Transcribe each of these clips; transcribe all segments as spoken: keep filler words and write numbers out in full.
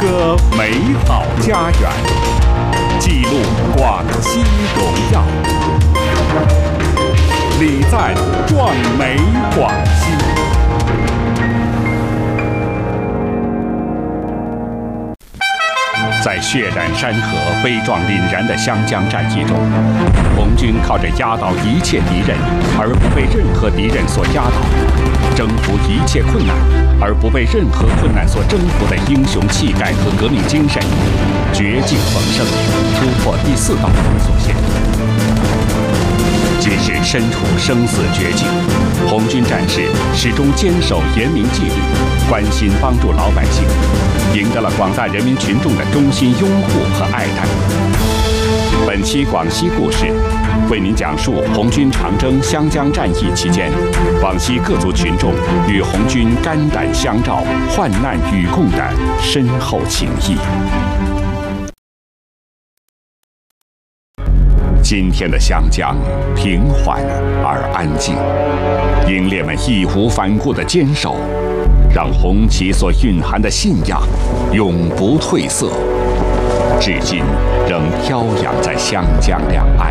歌美好家园，记录广西荣耀，礼赞壮美广西。在血染山河、悲壮凛然的湘江战役中，红军靠着压倒一切敌人而不被任何敌人所压倒，征服一切困难而不被任何困难所征服的英雄气概和革命精神，绝境逢生，突破第四道封锁线。即使身处生死绝境，红军战士始终坚守严明纪律，关心帮助老百姓，赢得了广大人民群众的衷心拥护和爱戴。本期广西故事为您讲述红军长征湘江战役期间，广西各族群众与红军肝胆相照、患难与共的深厚情谊。今天的湘江平缓而安静，英烈们义无反顾的坚守，让红旗所蕴含的信仰永不褪色，至今仍飘扬在湘江两岸。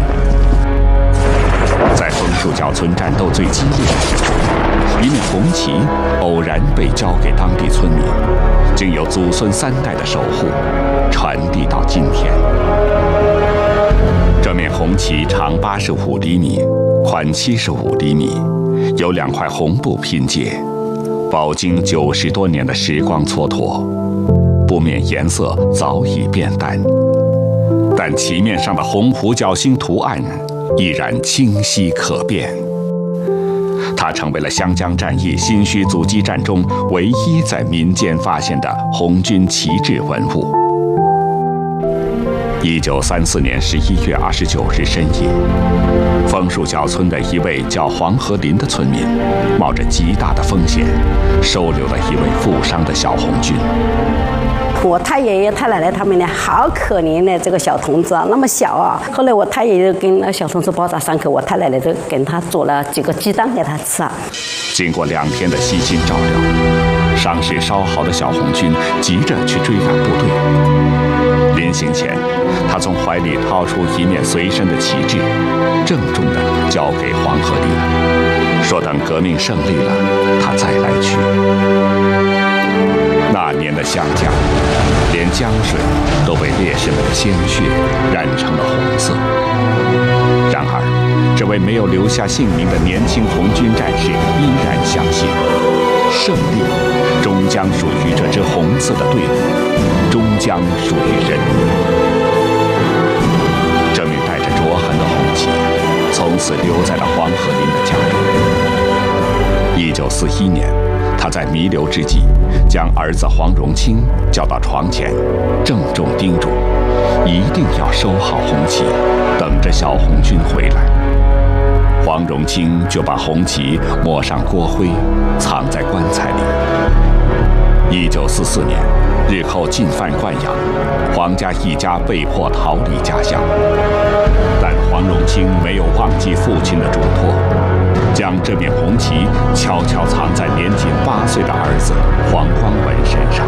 在枫树脚村战斗最激烈的时候，一面红旗偶然被交给当地村民，经由祖孙三代的守护，传递到今天。这面红旗长八十五厘米，宽七十五厘米，由两块红布拼接，饱经九十多年的时光蹉跎，布面颜色早已变淡，但旗面上的红五角星图案依然清晰可辨。它成为了湘江战役新圩阻击战中唯一在民间发现的红军旗帜文物。一九三四年十一月二十九日深夜，枫树脚村的一位叫黄河林的村民，冒着极大的风险，收留了一位负伤的小红军。 我太爷爷、太奶奶他们呢，好可怜的这个小童子啊，那么小啊。后来我太爷爷跟那小童子包扎伤口，我太奶奶就给他煮了几个鸡蛋给他吃啊。 经过两天的悉心照料，伤势稍好的小红军急着去追赶部队。临行前，他从怀里掏出一面随身的旗帜，郑重地交给黄河林，说等革命胜利了，他再来取。那年的湘江，连江水都被烈士们的鲜血染成了红色。然而，这位没有留下姓名的年轻红军战士依然相信，胜利终将属于这支红色的队伍，终将属于人民。这面带着灼痕的红旗，从此留在了黄河林的家中。一九四一年，他在弥留之际，将儿子黄荣清叫到床前，郑重叮嘱，一定要收好红旗，等着小红军回来。黄荣清就把红旗抹上锅灰，藏在棺材里。一九四四年，日寇进犯灌阳，黄家一家被迫逃离家乡。但黄荣清没有忘记父亲的嘱托，将这面红旗悄悄藏在年仅八岁的儿子黄光文身上。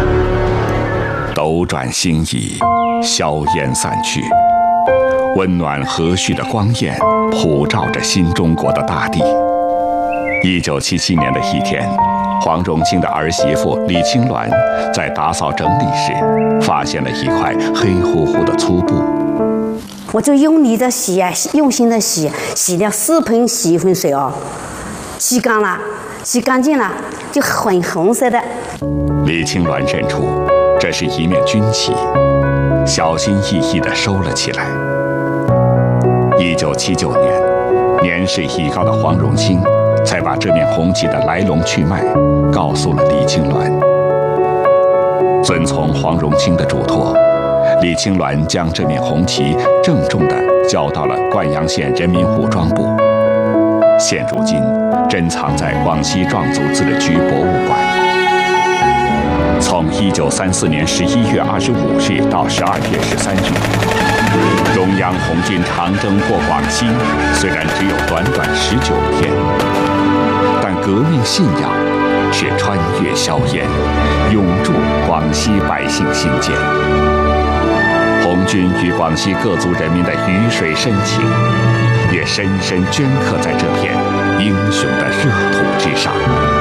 斗转星移，硝烟散去，温暖和煦的光焰普照着新中国的大地。一九七七年的一天，黄荣清的儿媳妇李青鸾在打扫整理时，发现了一块黑乎乎的粗布。 我就用力的洗啊，用心的洗，洗了四盆洗衣粉水哦，洗干了，洗干净了，就很红色的。 李青鸾认出这是一面军旗，小心翼翼地收了起来。一九七九年，年事已高的黄荣清才把这面红旗的来龙去脉告诉了李青鸾。遵从黄荣清的嘱托，李青鸾将这面红旗郑重地交到了灌阳县人民武装部，现如今珍藏在广西壮族自治区博物馆。从一九三四年十一月二十五日到十二月十三日，中央红军长征过广西，虽然只有短短十九天，但革命信仰却穿越硝烟，永驻广广西百姓心间。红军与广西各族人民的鱼水深情，也深深镌刻在这片英雄的热土之上。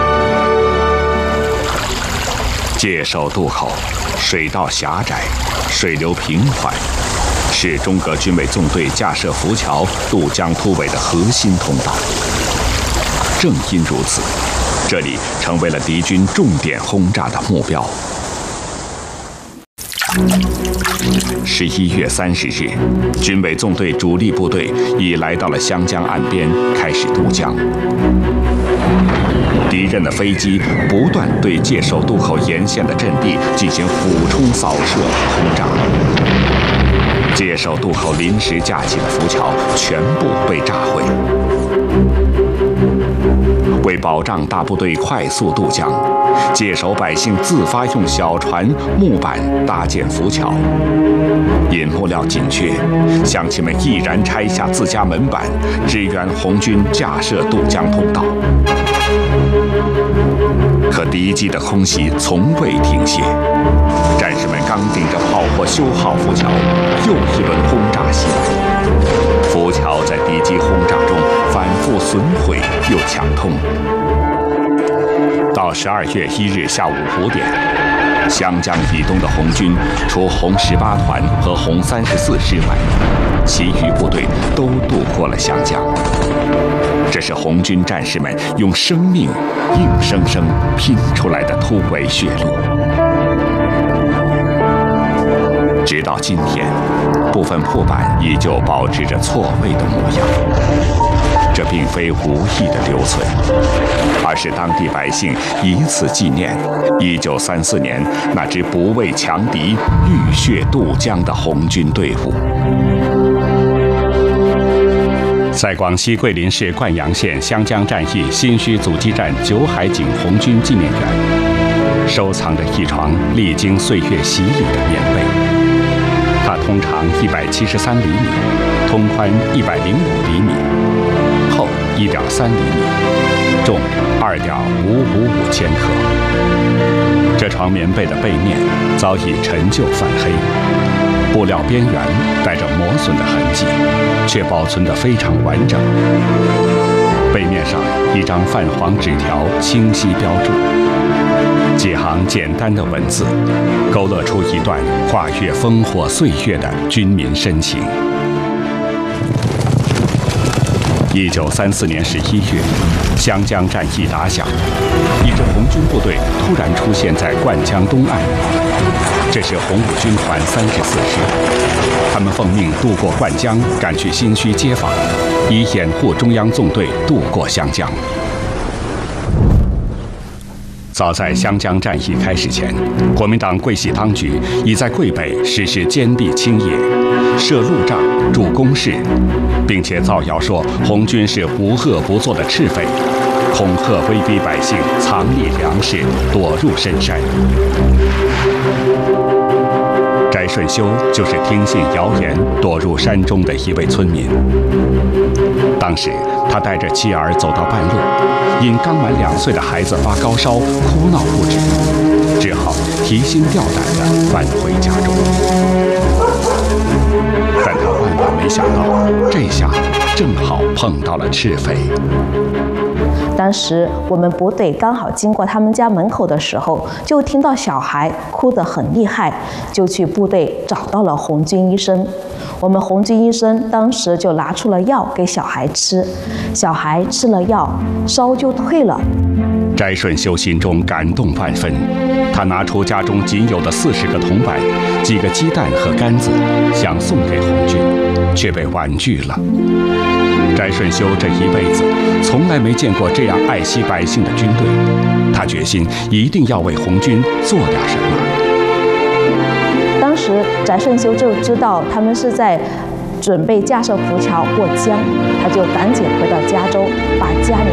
界首渡口水道狭窄，水流平缓，是中革军委纵队架设浮桥渡江突围的核心通道。正因如此，这里成为了敌军重点轰炸的目标。十一月三十日，军委纵队主力部队已来到了湘江岸边，开始渡江。敌人的飞机不断对界首渡口沿线的阵地进行俯冲扫射和轰炸，界首渡口临时架起的浮桥全部被炸毁。为保障大部队快速渡江，界首百姓自发用小船、木板搭建浮桥。因木料紧缺，乡亲们毅然拆下自家门板，支援红军架设渡江通道。可敌机的空袭从未停歇，战士们刚顶着炮火修好浮桥，又一轮轰炸袭来。浮桥在敌机轰炸中反复损毁又抢通。到十二月一日下午五点，湘江以东的红军除红十八团和红三十四师外，其余部队都渡过了湘江。这是红军战士们用生命硬生生拼出来的突围血路。直到今天，部分铺板依旧保持着错位的模样。这并非无意的留存，而是当地百姓以此纪念一九三四年那支不畏强敌、浴血渡江的红军队伍。在广西桂林市灌阳县湘江战役新圩阻击战九海井红军纪念园，收藏着一床历经岁月洗礼的棉被。它通长一百七十三厘米，通宽一百零五厘米，厚一点三厘米，重二点五五五千克。这床棉被的背面早已陈旧泛黑，布料边缘带着磨损的痕迹，却保存得非常完整。背面上一张泛黄纸条清晰标注，几行简单的文字，勾勒出一段跨越烽火岁月的军民深情。一九三四年十一月，湘江战役打响，一支红军部队突然出现在灌江东岸。这是红五军团三十四师，他们奉命渡过灌江，赶去新圩接访，以掩护中央纵队渡过湘江。早在湘江战役开始前，国民党桂系当局已在桂北实施坚壁清野，设路障、筑工事，并且造谣说红军是无恶不作的赤匪，恐吓威逼百姓藏匿粮食，躲入深山。翟顺修就是听信谣言躲入山中的一位村民。当时他带着妻儿走到半路，因刚满两岁的孩子发高烧，哭闹不止，只好提心吊胆地返回家中。但他万万没想到，这下正好碰到了赤匪。 当时我们部队刚好经过他们家门口的时候，就听到小孩哭得很厉害，就去部队找到了红军医生。我们红军医生当时就拿出了药给小孩吃，小孩吃了药，烧就退了。 翟顺修心中感动万分，他拿出家中仅有的四十个铜板、几个鸡蛋和杆子，想送给红军，却被婉拒了。翟顺修这一辈子从来没见过这样爱惜百姓的军队，他决心一定要为红军做点什么。 当时翟顺修就知道他们是在准备架设浮桥过江，他就赶紧回到加州，把家里